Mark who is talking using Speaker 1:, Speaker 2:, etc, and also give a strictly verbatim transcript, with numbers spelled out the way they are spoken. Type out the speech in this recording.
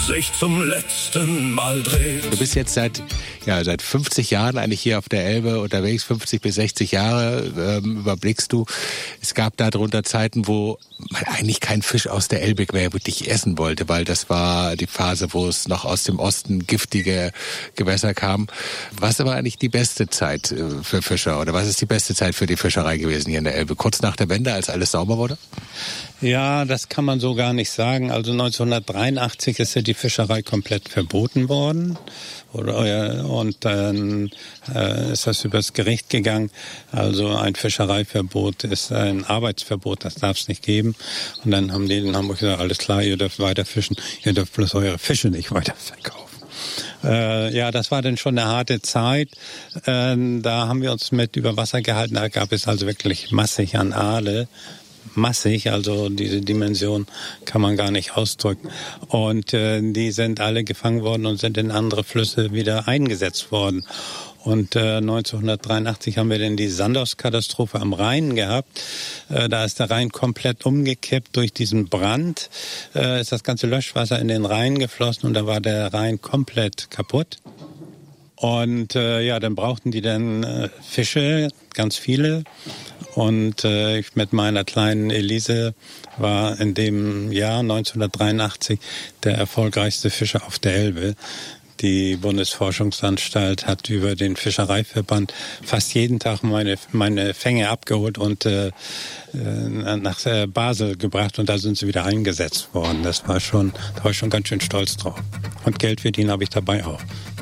Speaker 1: sich zum letzten Mal dreht.
Speaker 2: Du bist jetzt seit, ja, seit fünfzig Jahren eigentlich hier auf der Elbe unterwegs, fünfzig bis sechzig Jahre ähm, überblickst du. Es gab da drunter Zeiten, wo man eigentlich keinen Fisch aus der Elbe mehr wirklich essen wollte, weil das war die Phase, wo es noch aus dem Osten giftige Gewässer kam. Was war eigentlich die beste Zeit für Fischer oder was ist die beste Zeit für die Fischerei gewesen hier in der Elbe? Kurz nach der Wende, als alles sauber wurde?
Speaker 3: Ja, das kann man so gar nicht sagen. Also neunzehnhundertdreiundachtzig ist ja die Fischerei komplett verboten worden. Und dann äh, ist das übers Gericht gegangen. Also ein Fischereiverbot ist ein Arbeitsverbot, das darf es nicht geben. Und dann haben die in Hamburg gesagt, alles klar, ihr dürft weiter fischen, ihr dürft bloß eure Fische nicht weiter verkaufen. Äh, ja, das war dann schon eine harte Zeit. Äh, da haben wir uns mit über Wasser gehalten. Da gab es also wirklich massig an Aale. Massig, also diese Dimension kann man gar nicht ausdrücken. Und äh, die sind alle gefangen worden und sind in andere Flüsse wieder eingesetzt worden. Und äh, neunzehnhundertdreiundachtzig haben wir dann die Sandowskatastrophe am Rhein gehabt. Äh, da ist der Rhein komplett umgekippt durch diesen Brand. Äh, ist das ganze Löschwasser in den Rhein geflossen und da war der Rhein komplett kaputt. Und äh, ja, dann brauchten die dann äh, Fische, ganz viele. Und äh, ich mit meiner kleinen Elise war in dem Jahr neunzehnhundertdreiundachtzig der erfolgreichste Fischer auf der Elbe. Die Bundesforschungsanstalt hat über den Fischereiverband fast jeden Tag meine meine Fänge abgeholt und äh, nach Basel gebracht und da sind sie wieder eingesetzt worden. Das war schon, da war ich schon ganz schön stolz drauf. Und Geld verdienen habe ich dabei auch.